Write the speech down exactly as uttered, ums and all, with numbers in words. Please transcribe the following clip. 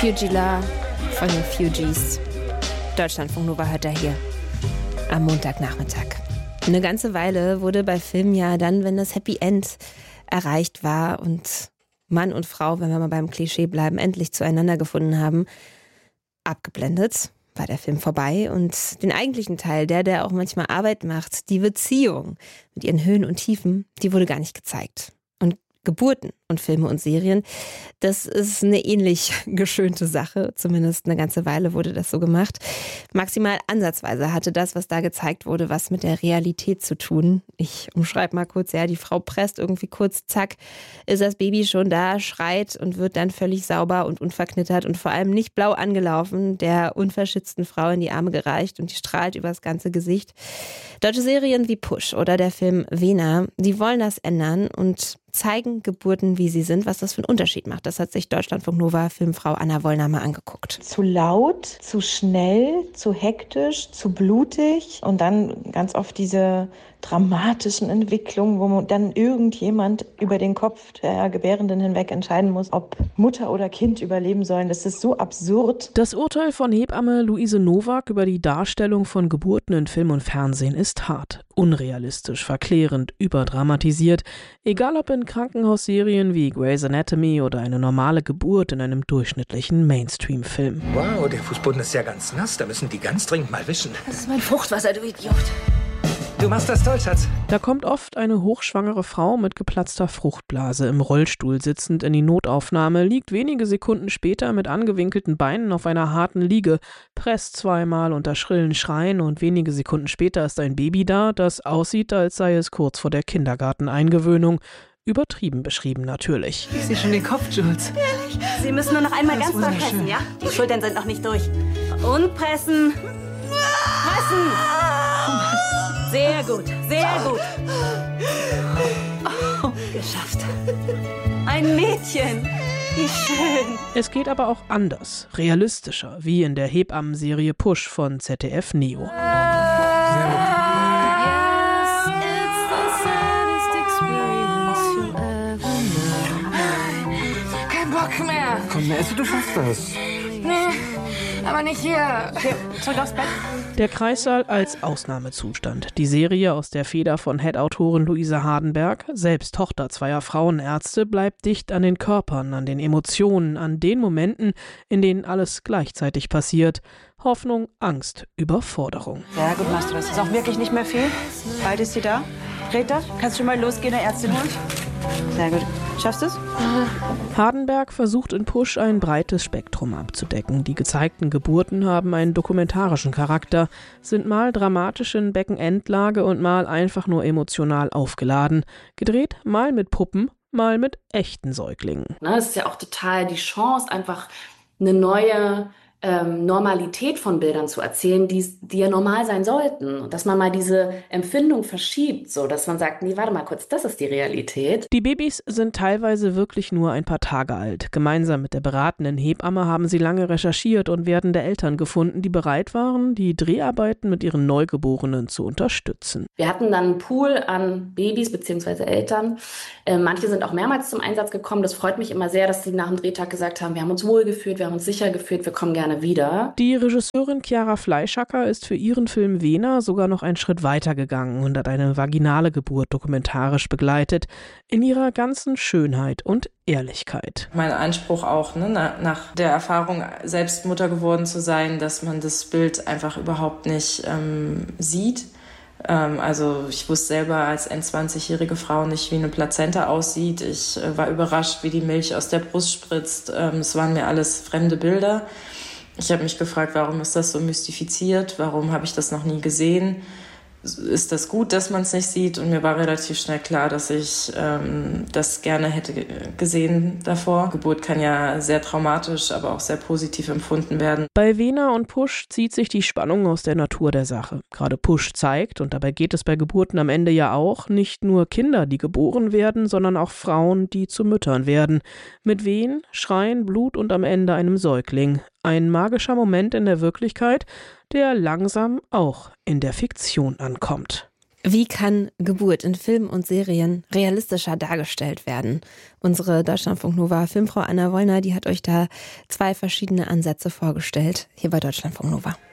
Fugila von den Fugees. Deutschlandfunk Nova hört er hier am Montagnachmittag. Eine ganze Weile wurde bei Filmen ja dann, wenn das Happy End erreicht war und Mann und Frau, wenn wir mal beim Klischee bleiben, endlich zueinander gefunden haben, abgeblendet, war der Film vorbei. Und den eigentlichen Teil, der, der auch manchmal Arbeit macht, die Beziehung mit ihren Höhen und Tiefen, die wurde gar nicht gezeigt. Und Geburten und Filme und Serien, das ist eine ähnlich geschönte Sache. Zumindest eine ganze Weile wurde das so gemacht. Maximal ansatzweise hatte das, was da gezeigt wurde, was mit der Realität zu tun. Ich umschreibe mal kurz, ja, die Frau presst irgendwie kurz, zack, ist das Baby schon da, schreit und wird dann völlig sauber und unverknittert und vor allem nicht blau angelaufen, der unverschützten Frau in die Arme gereicht und die strahlt über das ganze Gesicht. Deutsche Serien wie Push oder der Film Vena, die wollen das ändern und zeigen Geburten, wie sie sind, was das für einen Unterschied macht. Das hat sich Deutschlandfunk Nova Filmfrau Anna Wollner mal angeguckt. Zu laut, zu schnell, zu hektisch, zu blutig und dann ganz oft diese dramatischen Entwicklungen, wo dann irgendjemand über den Kopf der Gebärenden hinweg entscheiden muss, ob Mutter oder Kind überleben sollen. Das ist so absurd. Das Urteil von Hebamme Luise Nowak über die Darstellung von Geburten in Film und Fernsehen ist hart, unrealistisch, verklärend, überdramatisiert. Egal ob in Krankenhausserien wie Grey's Anatomy oder eine normale Geburt in einem durchschnittlichen Mainstream-Film. Wow, der Fußboden ist ja ganz nass. Da müssen die ganz dringend mal wischen. Das ist mein Fruchtwasser, du Idiot. Du machst das toll, Schatz. Da kommt oft eine hochschwangere Frau mit geplatzter Fruchtblase im Rollstuhl sitzend in die Notaufnahme, liegt wenige Sekunden später mit angewinkelten Beinen auf einer harten Liege, presst zweimal unter schrillen Schreien und wenige Sekunden später ist ein Baby da, das aussieht, als sei es kurz vor der Kindergarteneingewöhnung. Übertrieben beschrieben natürlich. Ich sehe schon den Kopf, Jules. Ehrlich? Sie müssen nur noch einmal ganz doll pressen, ja? Die Schultern sind noch nicht durch. Und pressen. Pressen! Sehr gut, sehr gut. Oh, geschafft. Ein Mädchen. Wie schön. Es geht aber auch anders, realistischer, wie in der Hebammenserie Push von Z D F Neo. Kein Bock mehr. Komm, Nancy, du schaffst das. Nee, aber nicht hier. Okay, zurück aufs Bett. Der Kreissaal als Ausnahmezustand. Die Serie aus der Feder von Head-Autorin Luise Hardenberg, selbst Tochter zweier Frauenärzte, bleibt dicht an den Körpern, an den Emotionen, an den Momenten, in denen alles gleichzeitig passiert. Hoffnung, Angst, Überforderung. Ja, gut, machst du das. Ist auch wirklich nicht mehr viel. Bald ist sie da. Greta, kannst du mal losgehen, eine Ärztin holen? Sehr gut. Schaffst du es? Hardenberg versucht in Push ein breites Spektrum abzudecken. Die gezeigten Geburten haben einen dokumentarischen Charakter, sind mal dramatisch in Beckenendlage und mal einfach nur emotional aufgeladen. Gedreht mal mit Puppen, mal mit echten Säuglingen. Es ist ja auch total die Chance, einfach eine neue ähm, Normalität von Bildern zu erzählen, die, die ja normal sein sollten. Dass man mal diese Empfindung verschiebt, so dass man sagt, nee, warte mal kurz, das ist die Realität. Die Babys sind teilweise wirklich nur ein paar Tage alt. Gemeinsam mit der beratenden Hebamme haben sie lange recherchiert und werdende Eltern gefunden, die bereit waren, die Dreharbeiten mit ihren Neugeborenen zu unterstützen. Wir hatten dann einen Pool an Babys bzw. Eltern. Äh, manche sind auch mehrmals zum Einsatz gekommen. Das freut mich immer sehr, dass sie nach dem Drehtag gesagt haben, wir haben uns wohl gefühlt, wir haben uns sicher gefühlt, wir kommen gerne wieder. Die Regisseurin Chiara Fleischacker ist für ihren Film Vena sogar noch einen Schritt weiter gegangen und hat eine vaginale Geburt dokumentarisch begleitet, in ihrer ganzen Schönheit und Ehrlichkeit. Mein Anspruch auch, ne, nach der Erfahrung, selbst Mutter geworden zu sein, dass man das Bild einfach überhaupt nicht ähm, sieht. Ähm, also ich wusste selber als zwanzigjährige Frau nicht, wie eine Plazenta aussieht. Ich äh, war überrascht, wie die Milch aus der Brust spritzt. Ähm, es waren mir alles fremde Bilder. Ich habe mich gefragt, warum ist das so mystifiziert? Warum habe ich das noch nie gesehen? Ist das gut, dass man es nicht sieht? Und mir war relativ schnell klar, dass ich ähm, das gerne hätte gesehen davor. Geburt kann ja sehr traumatisch, aber auch sehr positiv empfunden werden. Bei Vena und Push zieht sich die Spannung aus der Natur der Sache. Gerade Push zeigt, und dabei geht es bei Geburten am Ende ja auch, nicht nur Kinder, die geboren werden, sondern auch Frauen, die zu Müttern werden. Mit Wehen, Schreien, Blut und am Ende einem Säugling. Ein magischer Moment in der Wirklichkeit, der langsam auch in der Fiktion ankommt. Wie kann Geburt in Filmen und Serien realistischer dargestellt werden? Unsere Deutschlandfunk Nova Filmfrau Anna Wollner, die hat euch da zwei verschiedene Ansätze vorgestellt, hier bei Deutschlandfunk Nova.